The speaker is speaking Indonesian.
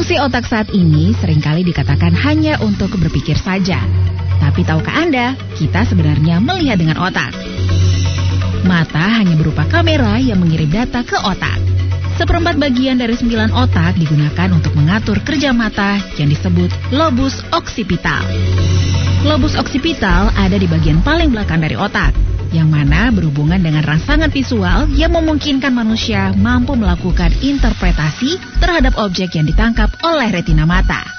Fungsi otak saat ini seringkali dikatakan hanya untuk berpikir saja. Tapi tahukah Anda, kita sebenarnya melihat dengan otak. Mata hanya berupa kamera yang mengirim data ke otak. 1/4 bagian dari 9 otak digunakan untuk mengatur kerja mata yang disebut lobus occipital. Lobus occipital ada di bagian paling belakang dari otak, yang mana berhubungan dengan rangsangan visual yang memungkinkan manusia mampu melakukan interpretasi terhadap objek yang ditangkap oleh retina mata.